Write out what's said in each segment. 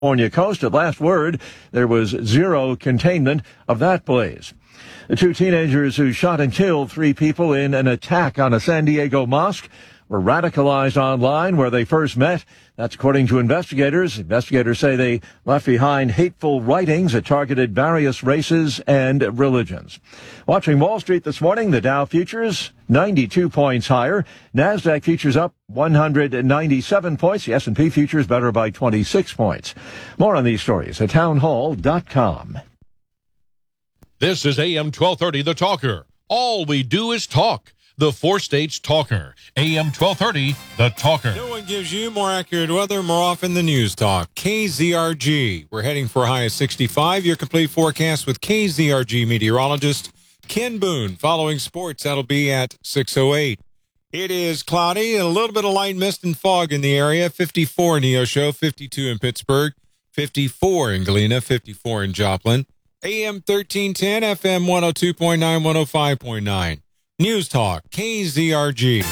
California coast. At last word, there was zero containment of that blaze. The two teenagers who shot and killed three people in an attack on a San Diego mosque were radicalized online where they first met. That's according to investigators. Investigators say they left behind hateful writings that targeted various races and religions. Watching Wall Street this morning, the Dow futures 92 points higher. NASDAQ futures up 197 points. The S&P futures better by 26 points. More on these stories at townhall.com. This is AM 1230, The Talker. All we do is talk. The Four States Talker. AM 1230, The Talker. No one gives you more accurate weather more often than News Talk. KZRG. We're heading for a high of 65. Your complete forecast with KZRG meteorologist Ken Boone. Following sports, that'll be at 6:08. It is cloudy and a little bit of light mist and fog in the area. 54 in Neosho, 52 in Pittsburgh, 54 in Galena, 54 in Joplin. AM 1310, FM 102.9, 105.9. News Talk, KZRG.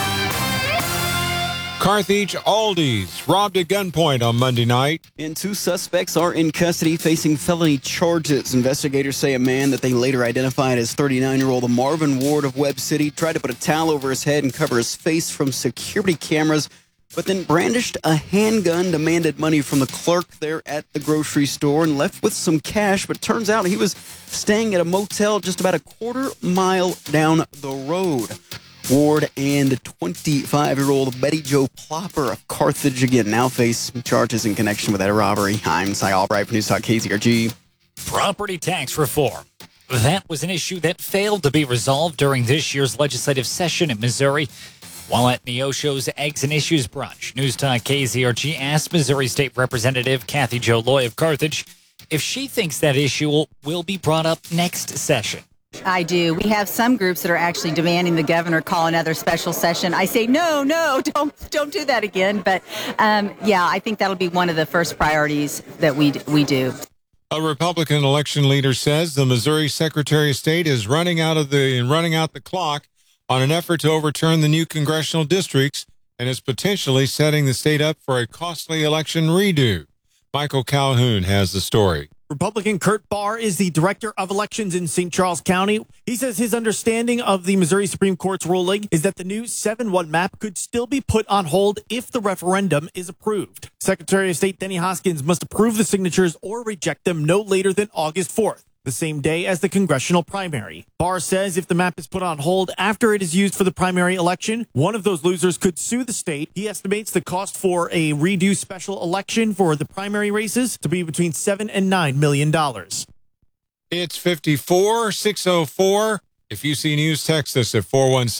Carthage Aldi's robbed at gunpoint on Monday night. And two suspects are in custody facing felony charges. Investigators say a man that they later identified as 39-year-old Marvin Ward of Webb City tried to put a towel over his head and cover his face from security cameras, but then brandished a handgun, demanded money from the clerk there at the grocery store, and left with some cash. But turns out he was staying at a motel just about a quarter mile down the road. Ward and 25-year-old Betty Jo Plopper of Carthage again now face charges in connection with that robbery. I'm Cy Albright for News Talk KZRG. Property tax reform. That was an issue that failed to be resolved during this year's legislative session in Missouri. While at Neosho's Eggs and Issues brunch, News Talk KZRG asked Missouri State Representative Kathy Jo Loy of Carthage if she thinks that issue will be brought up next session. I do. We have some groups that are actually demanding the governor call another special session. I say, no, don't do that again. But yeah, I think that'll be one of the first priorities that we do. A Republican election leader says the Missouri Secretary of State is running out the clock on an effort to overturn the new congressional districts and is potentially setting the state up for a costly election redo. Michael Calhoun has the story. Republican Kurt Barr is the director of elections in St. Charles County. He says his understanding of the Missouri Supreme Court's ruling is that the new 7-1 map could still be put on hold if the referendum is approved. Secretary of State Denny Hoskins must approve the signatures or reject them no later than August 4th. The same day as the congressional primary. Barr says if the map is put on hold after it is used for the primary election, one of those losers could sue the state. He estimates the cost for a redo special election for the primary races to be between $7 and $9 million. It's 54, 604. If you see news, text us at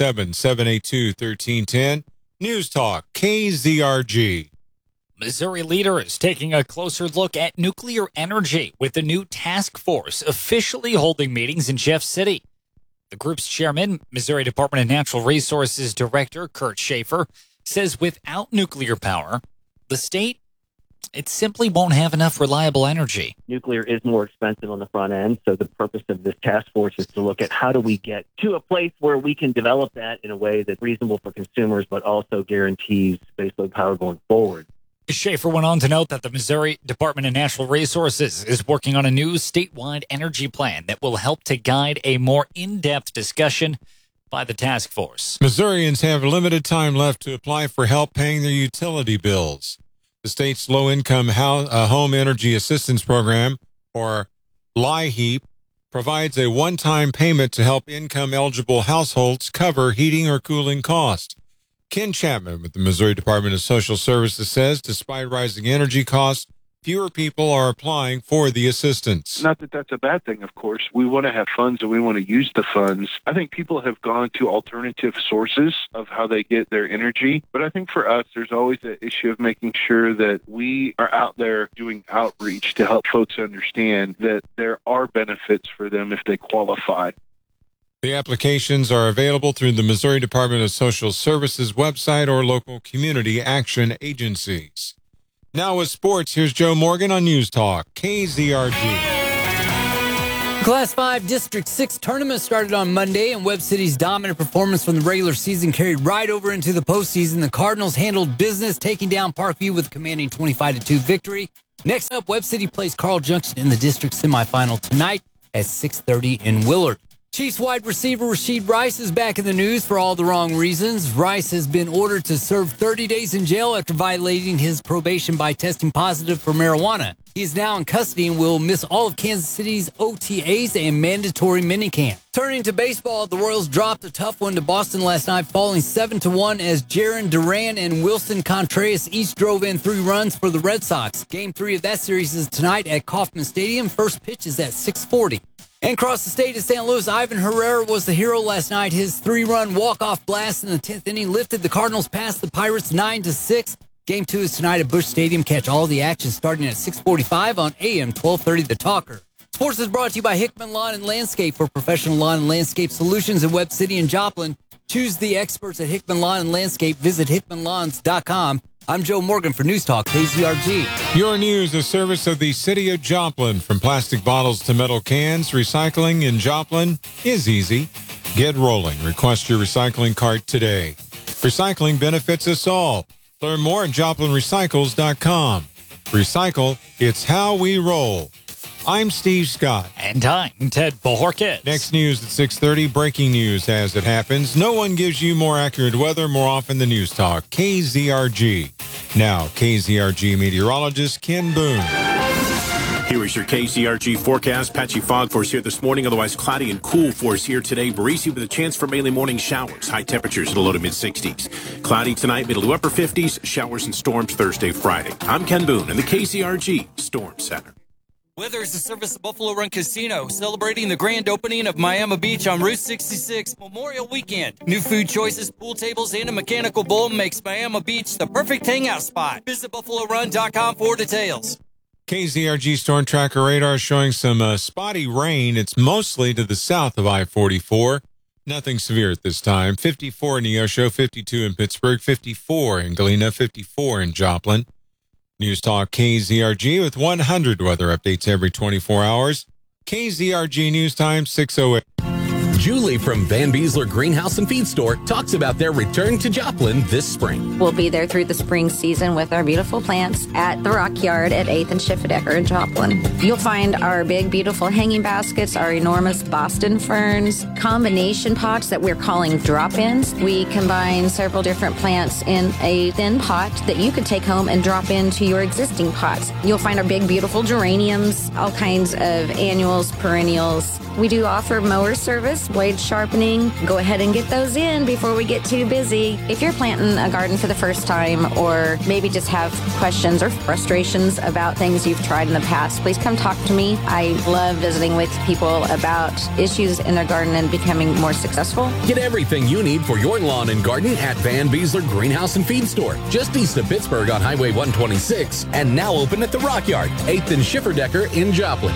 417-782-1310. News Talk, KZRG. Missouri leader is taking a closer look at nuclear energy with the new task force officially holding meetings in Jeff City. The group's chairman, Missouri Department of Natural Resources Director Kurt Schaefer, says without nuclear power, the state, it simply won't have enough reliable energy. Nuclear is more expensive on the front end, so the purpose of this task force is to look at how do we get to a place where we can develop that in a way that's reasonable for consumers, but also guarantees baseload power going forward. Schaefer went on to note that the Missouri Department of Natural Resources is working on a new statewide energy plan that will help to guide a more in-depth discussion by the task force. Missourians have limited time left to apply for help paying their utility bills. The state's low-income home energy assistance program, or LIHEAP, provides a one-time payment to help income-eligible households cover heating or cooling costs. Ken Chapman with the Missouri Department of Social Services says despite rising energy costs, fewer people are applying for the assistance. Not that that's a bad thing, of course. We want to have funds and we want to use the funds. I think people have gone to alternative sources of how they get their energy. But I think for us, there's always the issue of making sure that we are out there doing outreach to help folks understand that there are benefits for them if they qualify. The applications are available through the Missouri Department of Social Services website or local community action agencies. Now with sports, here's Joe Morgan on News Talk, KZRG. Class 5 District 6 tournament started on Monday, and Webb City's dominant performance from the regular season carried right over into the postseason. The Cardinals handled business, taking down Parkview with a commanding 25-2 victory. Next up, Webb City plays Carl Junction in the district semifinal tonight at 6:30 in Willard. Chiefs wide receiver Rashid Rice is back in the news for all the wrong reasons. Rice has been ordered to serve 30 days in jail after violating his probation by testing positive for marijuana. He is now in custody and will miss all of Kansas City's OTAs and mandatory minicamp. Turning to baseball, the Royals dropped a tough one to Boston last night, falling 7-1 as Jarren Duran and Wilson Contreras each drove in 3 runs for the Red Sox. Game 3 of that series is tonight at Kauffman Stadium. First pitch is at 6:40. And across the state of St. Louis, Ivan Herrera was the hero last night. His 3-run walk-off blast in the 10th inning lifted the Cardinals past the Pirates 9-6. Game 2 is tonight at Busch Stadium. Catch all the action starting at 6:45 on AM 1230 The Talker. Sports is brought to you by Hickman Lawn and Landscape. For professional lawn and landscape solutions in Webb City and Joplin, choose the experts at Hickman Lawn and Landscape. Visit hickmanlawns.com. I'm Joe Morgan for News Talk KZRG. Your news, a service of the City of Joplin. From plastic bottles to metal cans, recycling in Joplin is easy. Get rolling. Request your recycling cart today. Recycling benefits us all. Learn more at joplinrecycles.com. Recycle, it's how we roll. I'm Steve Scott. And I'm Ted Bohorquez. Next news at 6:30, breaking news as it happens. No one gives you more accurate weather more often than News Talk, KZRG. Now, KZRG meteorologist Ken Boone. Here is your KZRG forecast. Patchy fog for us here this morning, otherwise cloudy and cool for us here today. Breezy with a chance for mainly morning showers. High temperatures in the low to mid-60s. Cloudy tonight, middle to upper 50s. Showers and storms Thursday, Friday. I'm Ken Boone in the KZRG Storm Center. Weather is a service of Buffalo Run Casino, celebrating the grand opening of Miami Beach on Route 66 Memorial Weekend. New food choices, pool tables, and a mechanical bull makes Miami Beach the perfect hangout spot. Visit BuffaloRun.com for details. KZRG Storm Tracker radar showing some spotty rain. It's mostly to the south of I-44. Nothing severe at this time. 54 in Neosho, 52 in Pittsburgh, 54 in Galena, 54 in Joplin. News Talk KZRG with 100 weather updates every 24 hours. KZRG News Time 6:08. Julie from Van Beesler Greenhouse and Feed Store talks about their return to Joplin this spring. We'll be there through the spring season with our beautiful plants at the Rock Yard at 8th and Schifferdecker in Joplin. You'll find our big, beautiful hanging baskets, our enormous Boston ferns, combination pots that we're calling drop-ins. We combine several different plants in a thin pot that you could take home and drop into your existing pots. You'll find our big, beautiful geraniums, all kinds of annuals, perennials. We do offer mower service, blade sharpening. Go ahead and get those in before we get too busy. If you're planting a garden for the first time, or maybe just have questions or frustrations about things you've tried in the past, please come talk to me. I love visiting with people about issues in their garden and becoming more successful. Get everything you need for your lawn and garden at Van Beesler Greenhouse and Feed Store, just east of Pittsburgh on Highway 126, and now open at the Rock Yard, 8th and Schifferdecker in Joplin.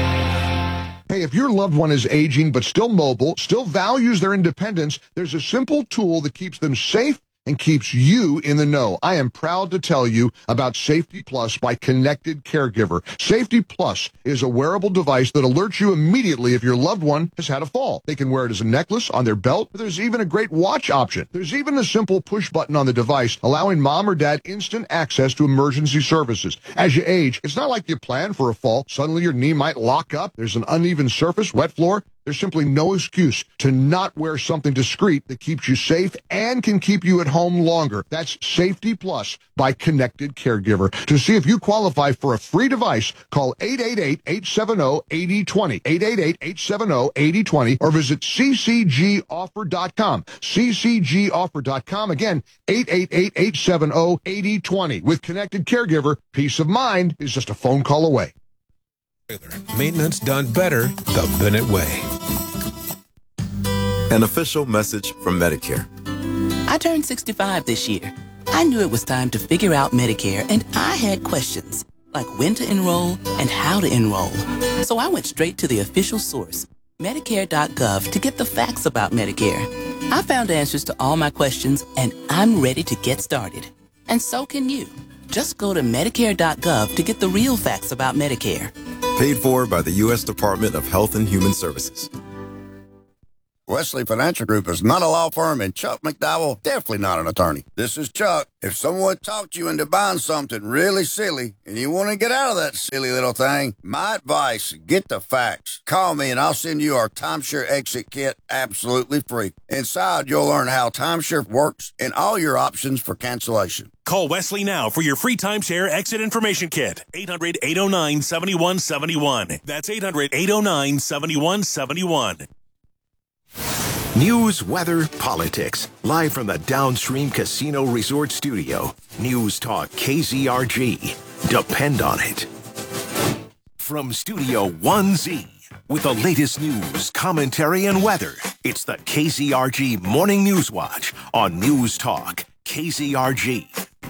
Hey, if your loved one is aging but still mobile, still values their independence, there's a simple tool that keeps them safe and keeps you in the know. I am proud to tell you about Safety Plus by Connected Caregiver. Safety Plus is a wearable device that alerts you immediately if your loved one has had a fall. They can wear it as a necklace, on their belt, but there's even a great watch option. There's even a simple push button on the device, allowing mom or dad instant access to emergency services. As you age, it's not like you plan for a fall. Suddenly your knee might lock up. There's an uneven surface, wet floor. There's simply no excuse to not wear something discreet that keeps you safe and can keep you at home longer. That's Safety Plus by Connected Caregiver. To see if you qualify for a free device, call 888-870-8020, 888-870-8020, or visit ccgoffer.com, ccgoffer.com. Again, 888-870-8020. With Connected Caregiver, peace of mind is just a phone call away. Maintenance done better the Bennett way. An official message from Medicare. I turned 65 this year. I knew it was time to figure out Medicare, and I had questions, like when to enroll and how to enroll. So I went straight to the official source, Medicare.gov, to get the facts about Medicare. I found answers to all my questions, and I'm ready to get started. And so can you. Just go to Medicare.gov to get the real facts about Medicare. Paid for by the U.S. Department of Health and Human Services. Wesley Financial Group is not a law firm, and Chuck McDowell definitely not an attorney. This is Chuck. If someone talked you into buying something really silly and you want to get out of that silly little thing, my advice, get the facts. Call me and I'll send you our timeshare exit kit absolutely free. Inside, you'll learn how timeshare works and all your options for cancellation. Call Wesley now for your free timeshare exit information kit. 800-809-7171. That's 800-809-7171. News, weather, politics. Live from the Downstream Casino Resort Studio. News Talk KZRG. Depend on it. From Studio 1Z, with the latest news, commentary, and weather, it's the KZRG Morning News Watch on News Talk KZRG.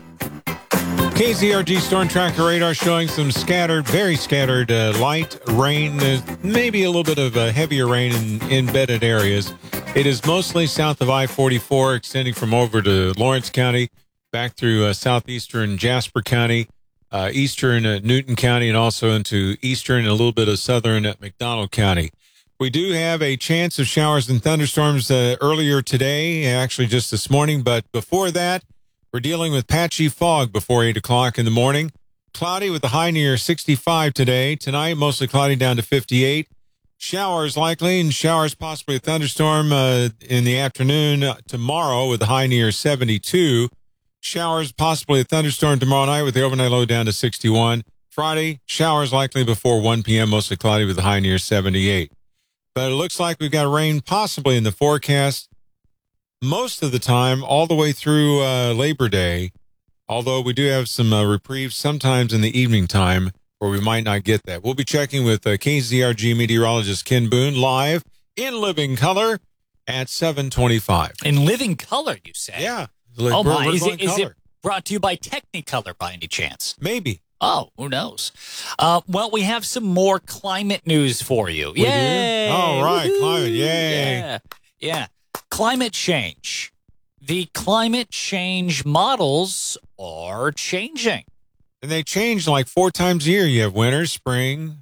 KZRG Storm Tracker radar showing some scattered, very scattered light rain, maybe a little bit of heavier rain in embedded areas. It is mostly south of I-44, extending from over to Lawrence County, back through southeastern Jasper County, eastern Newton County, and also into eastern and a little bit of southern McDonald County. We do have a chance of showers and thunderstorms earlier today, actually just this morning, but before that, we're dealing with patchy fog before 8 o'clock in the morning. Cloudy with a high near 65 today. Tonight, mostly cloudy down to 58. Showers likely, and showers possibly a thunderstorm in the afternoon tomorrow with a high near 72. Showers possibly a thunderstorm tomorrow night with the overnight low down to 61. Friday, showers likely before 1 p.m., mostly cloudy with a high near 78. But it looks like we've got rain possibly in the forecast most of the time, all the way through Labor Day, although we do have some reprieve sometimes in the evening time where we might not get that. We'll be checking with KZRG meteorologist Ken Boone live in living color at 7:25. In living color, you say? Yeah. Oh, my. Is it brought to you by Technicolor by any chance? Maybe. Oh, who knows? Well, we have some more climate news for you. We Yay! do? All right, climate. Yay. Yeah. Yeah. Climate change. The climate change models are changing. And they change like 4 times a year. You have winter, spring,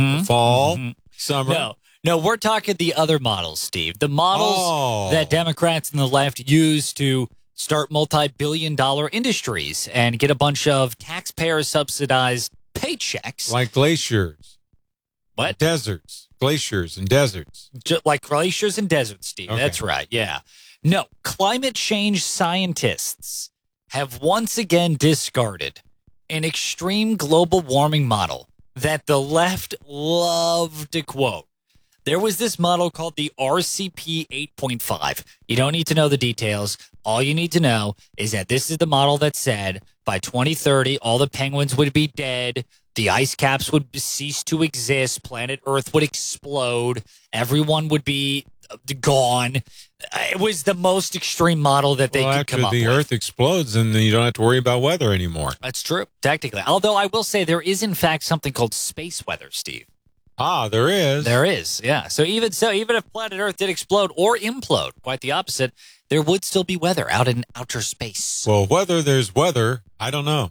fall, summer. No, we're talking the other models, Steve. The models that Democrats and the left use to start multi-billion-dollar industries and get a bunch of taxpayer-subsidized paychecks. Like glaciers. What? Deserts. Glaciers and deserts. Like glaciers and deserts, Steve. Okay. That's right, yeah. No, climate change scientists have once again discarded an extreme global warming model that the left loved to quote. There was this model called the RCP 8.5. You don't need to know the details. All you need to know is that this is the model that said by 2030, all the penguins would be dead. The ice caps would cease to exist. Planet Earth would explode. Everyone would be gone. It was the most extreme model that they could come up with. After the Earth explodes, and then you don't have to worry about weather anymore. That's true, technically. Although I will say there is, in fact, something called space weather, Steve. Ah, there is. There is, yeah. So even if planet Earth did explode or implode, quite the opposite, there would still be weather out in outer space. Well, whether there's weather, I don't know.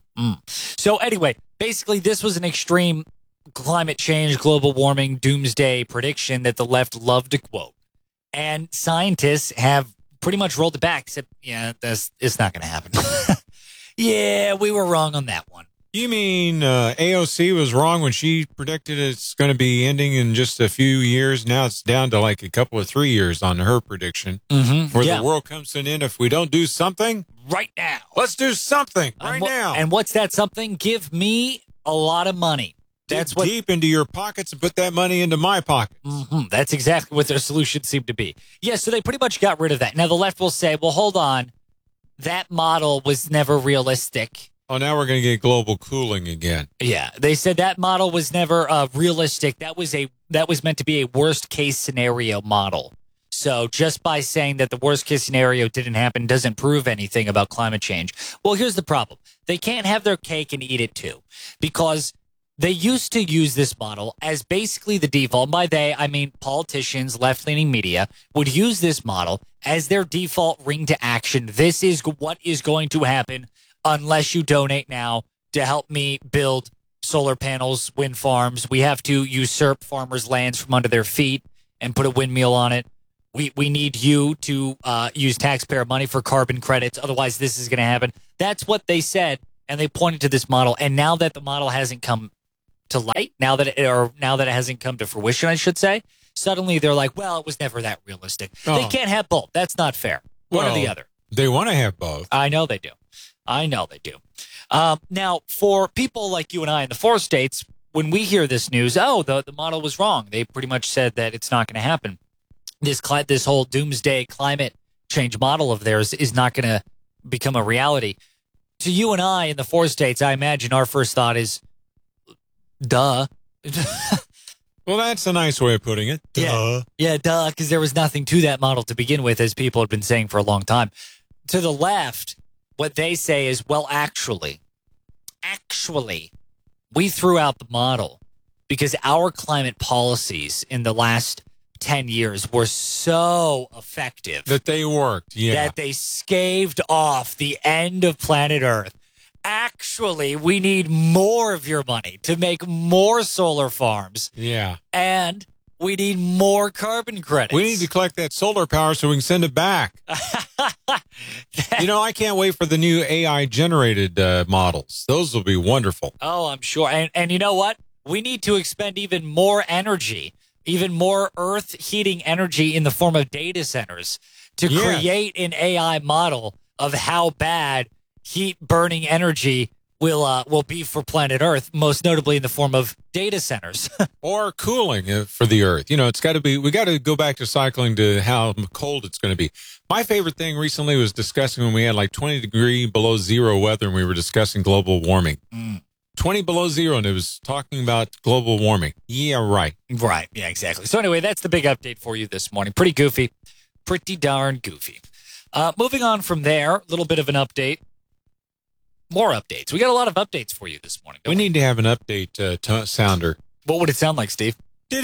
So anyway, basically this was an extreme climate change, global warming, doomsday prediction that the left loved to quote. And scientists have pretty much rolled it back, except, it's not going to happen. Yeah, we were wrong on that one. You mean AOC was wrong when she predicted it's going to be ending in just a few years? Now it's down to like a couple of 3 years on her prediction. Where the world comes to an end if we don't do something right now. Let's do something right now. And what's that something? Give me a lot of money. That's what deep into your pockets and put that money into my pocket. That's exactly what their solution seemed to be. Yeah, so they pretty much got rid of that. Now the left will say, well, hold on. That model was never realistic. Oh, now we're going to get global cooling again. Yeah, they said that model was never realistic. That was meant to be a worst case scenario model. So just by saying that the worst case scenario didn't happen doesn't prove anything about climate change. Well, here's the problem. They can't have their cake and eat it too, because they used to use this model as basically the default. By they, I mean politicians, left-leaning media would use this model as their default ring to action. This is what is going to happen unless you donate now to help me build solar panels, wind farms. We have to usurp farmers' lands from under their feet and put a windmill on it. we need you to use taxpayer money for carbon credits. Otherwise, this is going to happen. That's what they said, and they pointed to this model. And now that the model hasn't come to light, now that it hasn't come to fruition, I should say, suddenly they're like, well, it was never that realistic. Oh. They can't have both. That's not fair. One or the other. They want to have both. I know they do. Now, for people like you and I in the 4 states, when we hear this news, the model was wrong. They pretty much said that it's not going to happen. This whole doomsday climate change model of theirs is not going to become a reality. To you and I in the 4 states, I imagine our first thought is, duh. Well, that's a nice way of putting it. Duh. Yeah, duh, because there was nothing to that model to begin with, as people have been saying for a long time. To the left, what they say is, well, actually, we threw out the model because our climate policies in the last 10 years were so effective that they worked, that they staved off the end of planet Earth. Actually, we need more of your money to make more solar farms. Yeah. And we need more carbon credits. We need to collect that solar power so we can send it back. I can't wait for the new AI-generated models. Those will be wonderful. Oh, I'm sure. And you know what? We need to expend even more energy, even more Earth-heating energy in the form of data centers to create an AI model of how bad heat-burning energy will be for planet Earth, most notably in the form of data centers. Or cooling for the Earth. It's got to be, we got to go back to cycling to how cold it's going to be. My favorite thing recently was discussing when we had like 20 degree below zero weather and we were discussing global warming. 20 below zero, and it was talking about global warming. Yeah, right. Right. Yeah, exactly. So anyway, that's the big update for you this morning. Pretty goofy. Pretty darn goofy. Moving on from there, a little bit of an update. More updates. We got a lot of updates for you this morning. We need to have an update sounder. What would it sound like, Steve?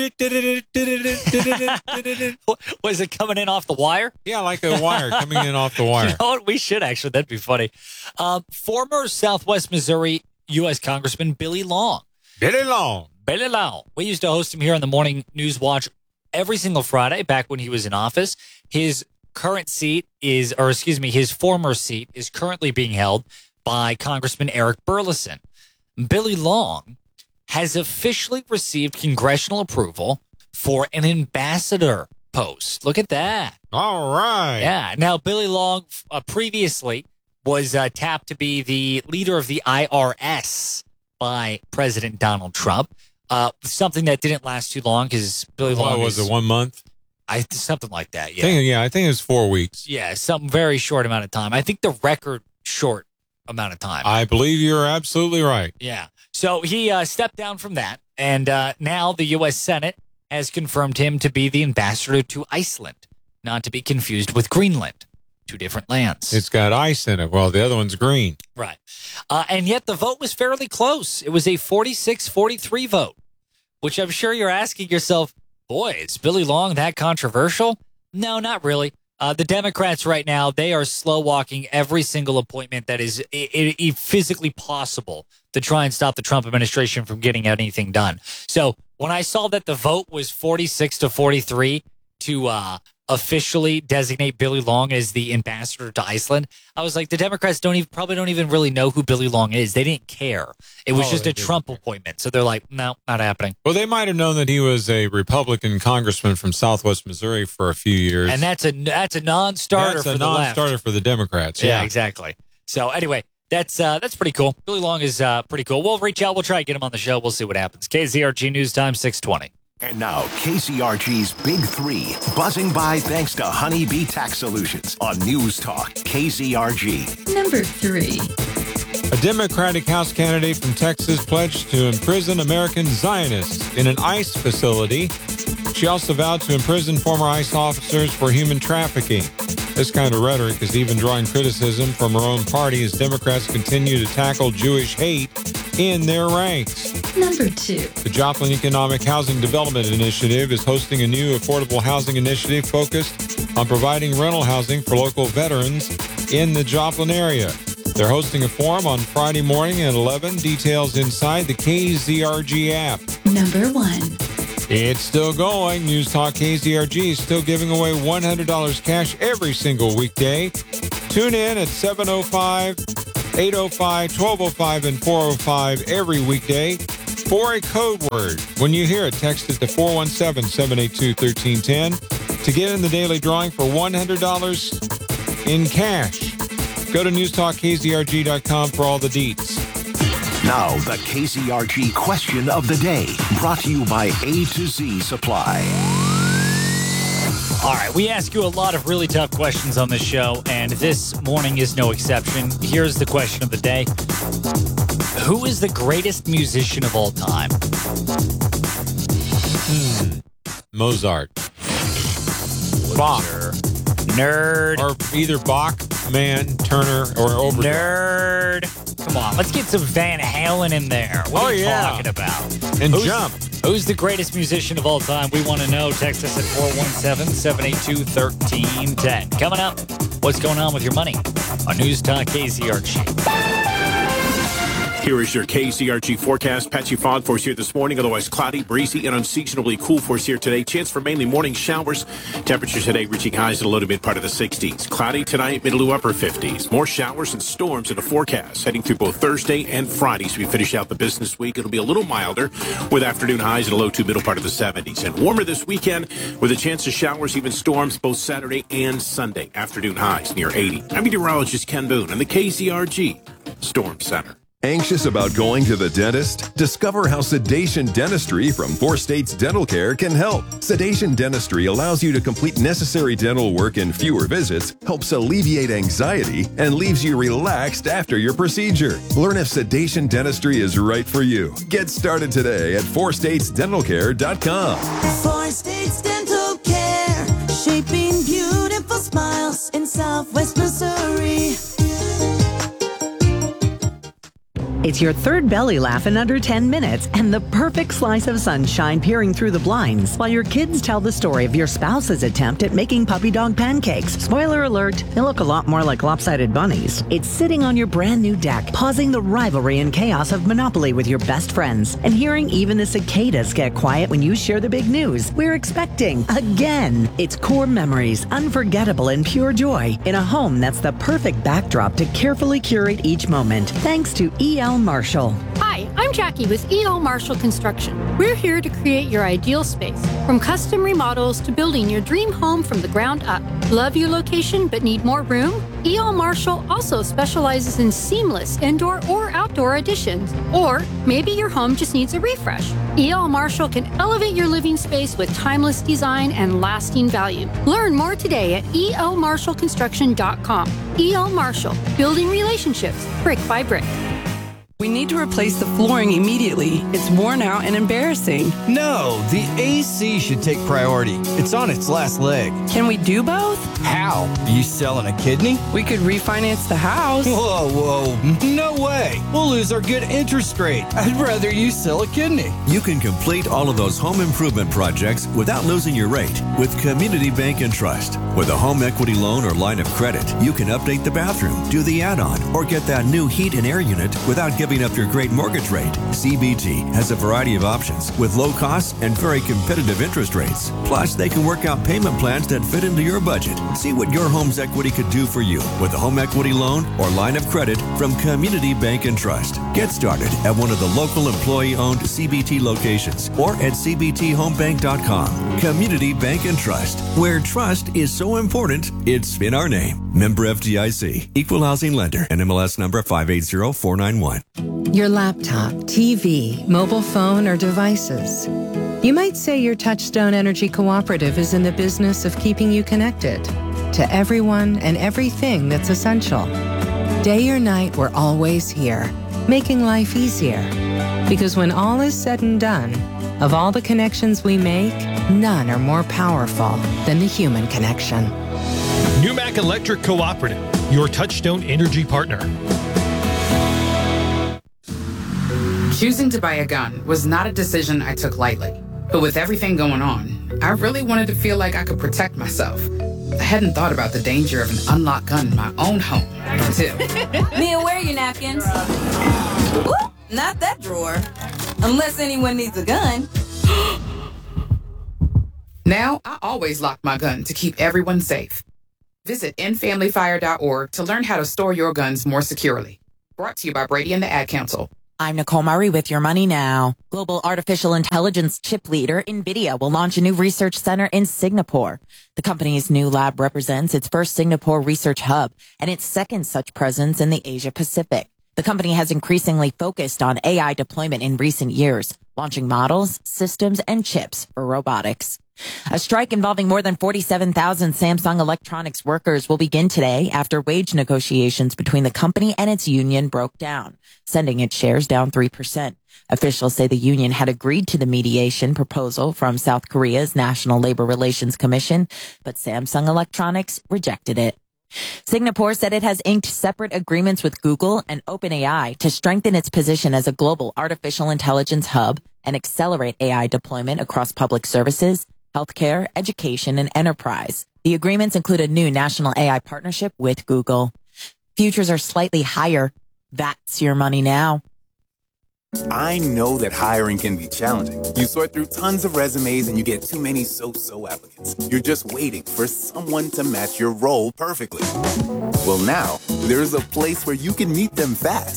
Was it coming in off the wire? Yeah, like a wire coming in off the wire. You know what? We should actually. That'd be funny. Former Southwest Missouri U.S. Congressman Billy Long. Billy Long. We used to host him here on the Morning News Watch every single Friday back when he was in office. His former seat is currently being held by Congressman Eric Burleson. Billy Long has officially received congressional approval for an ambassador post. Look at that. All right. Yeah. Now, Billy Long previously was tapped to be the leader of the IRS by President Donald Trump. Something that didn't last too long because Billy Long was it 1 month? Something like that. Yeah. I think it was 4 weeks. Yeah, some very short amount of time. I think the record short amount of time. I believe you're absolutely right. Yeah. So he stepped down from that, and now the U.S. Senate has confirmed him to be the ambassador to Iceland, not to be confused with Greenland. 2 different lands. It's got ice in it. Well, the other one's green. Right. And yet the vote was fairly close. It was a 46-43 vote, which I'm sure you're asking yourself, boy, is Billy Long that controversial? No, not really. The Democrats right now, they are slow walking every single appointment that is physically possible to try and stop the Trump administration from getting anything done. So when I saw that the vote was 46-43 to officially designate Billy Long as the ambassador to Iceland, I was like, the Democrats probably don't even really know who Billy Long is. They didn't care. It was just a Trump appointment. So they're like, no, not happening. Well, they might have known that he was a Republican congressman from Southwest Missouri for a few years. And that's a non-starter for the left. That's a non-starter for the Democrats. Yeah, exactly. So anyway, that's pretty cool. Billy Long is pretty cool. We'll reach out. We'll try to get him on the show. We'll see what happens. KZRG News Time 620. And now, KCRG's Big Three, buzzing by thanks to Honeybee Tax Solutions on News Talk, KCRG. Number 3. A Democratic House candidate from Texas pledged to imprison American Zionists in an ICE facility. She also vowed to imprison former ICE officers for human trafficking. This kind of rhetoric is even drawing criticism from her own party as Democrats continue to tackle Jewish hate in their ranks. Number 2. The Joplin Economic Housing Development Initiative is hosting a new affordable housing initiative focused on providing rental housing for local veterans in the Joplin area. They're hosting a forum on Friday morning at 11. Details inside the KZRG app. Number 1. It's still going. News Talk KZRG is still giving away $100 cash every single weekday. Tune in at 7:05, 8:05, 12:05, and 4:05 every weekday for a code word. When you hear it, text it to 417-782-1310 to get in the daily drawing for $100 in cash. Go to newstalkkzrg.com for all the deets. Now, the KZRG question of the day, brought to you by A to Z Supply. All right, we ask you a lot of really tough questions on this show, and this morning is no exception. Here's the question of the day. Who is the greatest musician of all time? Mozart. Bach. Nerd. Or either Bach, Man, Turner, or Overdrive. Nerd. Come on, let's get some Van Halen in there. What are you talking about? And Jump. Who's the greatest musician of all time? We want to know. Text us at 417-782-1310. Coming up, what's going on with your money on News Talk KZRG. Here is your KZRG forecast. Patchy fog for us here this morning, otherwise cloudy, breezy, and unseasonably cool for us here today. Chance for mainly morning showers. Temperatures today reaching highs in the low to mid part of the 60s. Cloudy tonight, middle to upper 50s. More showers and storms in the forecast heading through both Thursday and Friday. So we finish out the business week. It'll be a little milder with afternoon highs in the low to middle part of the 70s. And warmer this weekend with a chance of showers, even storms, both Saturday and Sunday. Afternoon highs near 80. I'm meteorologist Ken Boone and the KZRG Storm Center. Anxious about going to the dentist? Discover how Sedation Dentistry from 4 States Dental Care can help. Sedation Dentistry allows you to complete necessary dental work in fewer visits, helps alleviate anxiety, and leaves you relaxed after your procedure. Learn if Sedation Dentistry is right for you. Get started today at 4statesdentalcare.com. 4 States Dental Care, shaping beautiful smiles in Southwest Missouri. It's your third belly laugh in under 10 minutes and the perfect slice of sunshine peering through the blinds while your kids tell the story of your spouse's attempt at making puppy dog pancakes. Spoiler alert, they look a lot more like lopsided bunnies. It's sitting on your brand new deck, pausing the rivalry and chaos of Monopoly with your best friends, and hearing even the cicadas get quiet when you share the big news we're expecting again. It's core memories, unforgettable and pure joy in a home that's the perfect backdrop to carefully curate each moment. Thanks to E.L. Marshall. Hi, I'm Jackie with E.L. Marshall Construction. We're here to create your ideal space, from custom remodels to building your dream home from the ground up. Love your location but need more room? E.L. Marshall also specializes in seamless indoor or outdoor additions. Or maybe your home just needs a refresh. E.L. Marshall can elevate your living space with timeless design and lasting value. Learn more today at elmarshallconstruction.com. E.L. Marshall, building relationships brick by brick. We need to replace the flooring immediately. It's worn out and embarrassing. No, the AC should take priority. It's on its last leg. Can we do both? How? Are you selling a kidney? We could refinance the house. Whoa. No way. We'll lose our good interest rate. I'd rather you sell a kidney. You can complete all of those home improvement projects without losing your rate with Community Bank and Trust. With a home equity loan or line of credit, you can update the bathroom, do the add-on, or get that new heat and air unit without giving up your great mortgage rate. CBT has a variety of options with low costs and very competitive interest rates. Plus, they can work out payment plans that fit into your budget. See what your home's equity could do for you with a home equity loan or line of credit from Community Bank and Trust. Get started at one of the local employee-owned CBT locations or at cbthomebank.com. Community Bank and Trust, where trust is so important, it's in our name. Member FDIC, Equal Housing Lender, NMLS number 580491. Your laptop, TV, mobile phone, or devices. You might say your Touchstone Energy Cooperative is in the business of keeping you connected to everyone and everything that's essential. Day or night, we're always here, making life easier. Because when all is said and done, of all the connections we make, none are more powerful than the human connection. NewMac Electric Cooperative, your Touchstone Energy partner. Choosing to buy a gun was not a decision I took lightly. But with everything going on, I really wanted to feel like I could protect myself. I hadn't thought about the danger of an unlocked gun in my own home, too. Mia, where are your napkins? Ooh, not that drawer. Unless anyone needs a gun. Now, I always lock my gun to keep everyone safe. Visit endfamilyfire.org to learn how to store your guns more securely. Brought to you by Brady and the Ad Council. I'm Nicole Murray with Your Money Now. Global artificial intelligence chip leader NVIDIA will launch a new research center in Singapore. The company's new lab represents its first Singapore research hub and its second such presence in the Asia Pacific. The company has increasingly focused on AI deployment in recent years, launching models, systems, and chips for robotics. A strike involving more than 47,000 Samsung Electronics workers will begin today after wage negotiations between the company and its union broke down, sending its shares down 3%. Officials say the union had agreed to the mediation proposal from South Korea's National Labor Relations Commission, but Samsung Electronics rejected it. Singapore said it has inked separate agreements with Google and OpenAI to strengthen its position as a global artificial intelligence hub and accelerate AI deployment across public services, healthcare, education, and enterprise. The agreements include a new national AI partnership with Google. Futures are slightly higher. That's Your Money Now. I know that hiring can be challenging. You sort through tons of resumes and you get too many so-so applicants. You're just waiting for someone to match your role perfectly. Well, now, there's a place where you can meet them fast.